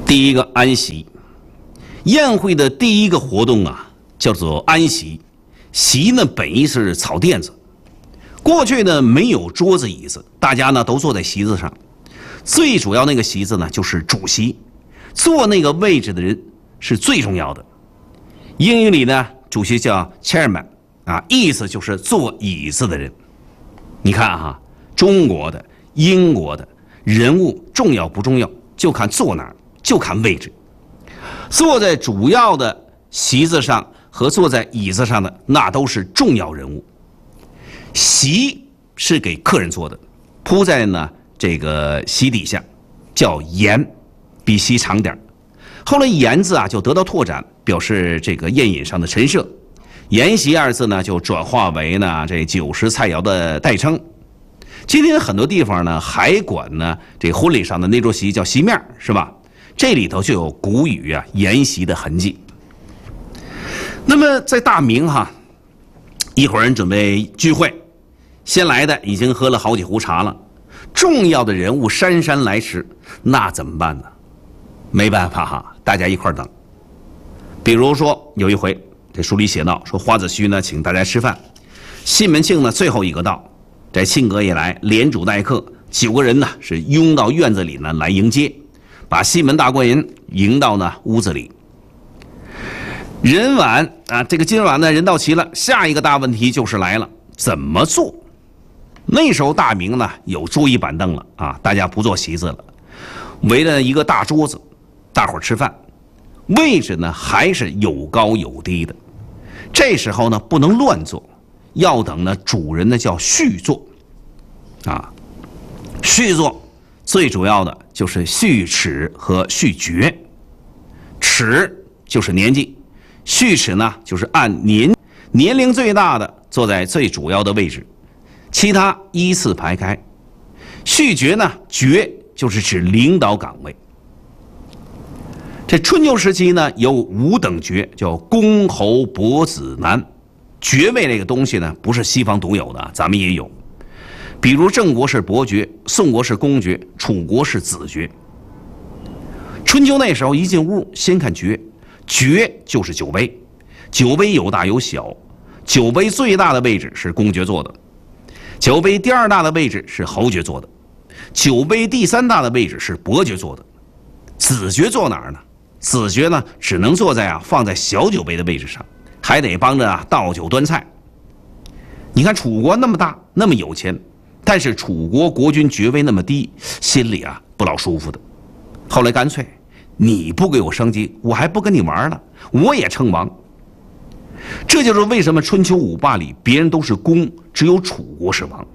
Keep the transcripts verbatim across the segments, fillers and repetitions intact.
第一个安席，宴会的第一个活动啊，叫做安席。席呢本意是草垫子，过去呢没有桌子椅子，大家呢都坐在席子上。最主要那个席子呢就是主席，坐那个位置的人是最重要的。英语里呢，主席叫 chairman 啊，意思就是坐椅子的人。你看哈，中国的、英国的人物重要不重要，就看坐哪儿，就看位置。坐在主要的席子上和坐在椅子上的，那都是重要人物。席是给客人坐的，铺在呢这个席底下，叫筵，比席长点。后来筵字啊就得到拓展，表示这个宴饮上的陈设。筵席二字呢就转化为呢这酒食菜肴的代称。今天很多地方呢还管呢这婚礼上的那桌席叫席面，是吧？这里头就有古语啊筵席的痕迹。那么在大明哈，一伙人准备聚会，先来的已经喝了好几壶茶了，重要的人物姗姗来迟，那怎么办呢？没办法哈，大家一块等。比如说有一回，这书里写到说，花子虚呢请大家吃饭，西门庆呢最后一个到，这庆哥也来，连主带客，九个人呢是拥到院子里呢来迎接，把西门大官人迎到呢屋子里。人晚啊，这个今晚呢人到齐了，下一个大问题就是来了，怎么做？那时候大明呢有桌椅板凳了啊，大家不坐席子了，围了一个大桌子，大伙儿吃饭，位置呢还是有高有低的。这时候呢不能乱坐，要等呢主人呢叫续坐啊。续坐最主要的就是续齿和续爵，齿就是年纪，续齿呢就是按年年龄最大的坐在最主要的位置，其他依次排开。续爵呢，爵就是指领导岗位。这春秋时期呢有五等爵，叫公侯伯子男。爵位这个东西呢不是西方独有的，咱们也有。比如郑国是伯爵，宋国是公爵，楚国是子爵。春秋那时候一进屋先看爵，爵就是酒杯，酒杯有大有小，酒杯最大的位置是公爵坐的，酒杯第二大的位置是侯爵坐的，酒杯第三大的位置是伯爵坐的。子爵坐哪儿呢？子爵呢只能坐在啊放在小酒杯的位置上，还得帮着啊倒酒端菜。你看楚国那么大那么有钱，但是楚国国君爵位那么低，心里啊不老舒服的。后来干脆你不给我升级，我还不跟你玩了，我也称王。这就是为什么春秋五霸里别人都是公，只有楚国是王。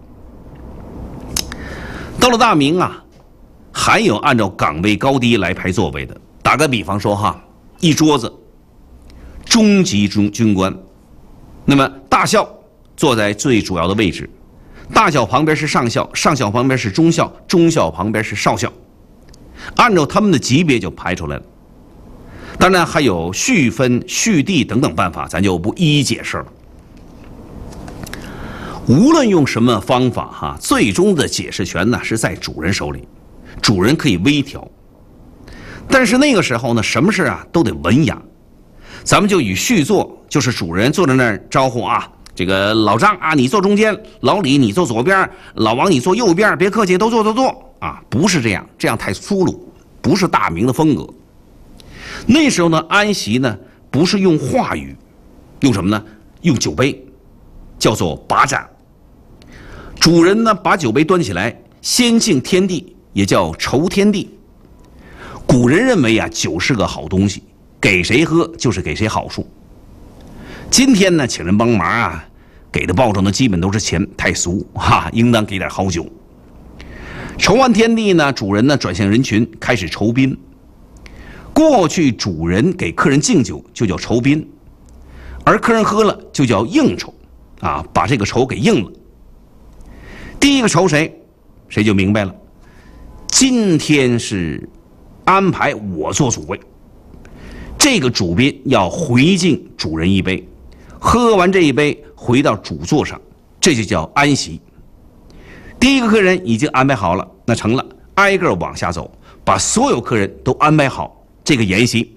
到了大明啊，还有按照岗位高低来排座位的。打个比方说哈，一桌子中级中军官，那么大校坐在最主要的位置，大校旁边是上校，上校旁边是中校，中校旁边是少校，按照他们的级别就排出来了。当然还有续分、续地等等办法，咱就不一一解释了。无论用什么方法哈，最终的解释权呢是在主人手里，主人可以微调。但是那个时候呢，什么事啊都得文雅。咱们就以续坐，就是主人坐在那儿招呼啊，这个老张啊你坐中间，老李你坐左边，老王你坐右边，别客气，都坐都坐啊，不是这样，这样太粗鲁，不是大明的风格。那时候呢，安席呢不是用话语，用什么呢？用酒杯，叫做把盏。主人呢把酒杯端起来，先敬天地，也叫酬天地。古人认为啊，酒是个好东西，给谁喝就是给谁好处。今天呢，请人帮忙啊，给的报酬呢基本都是钱，太俗哈，应当给点好酒。酬完天地呢，主人呢转向人群，开始酬宾。过去主人给客人敬酒就叫酬宾，而客人喝了就叫应酬啊，把这个酬给应了。第一个酬谁，谁就明白了。今天是安排我做主位，这个主宾要回敬主人一杯，喝完这一杯回到主座上，这就叫安席。第一个客人已经安排好了，那成了，挨个往下走，把所有客人都安排好， 这个筵席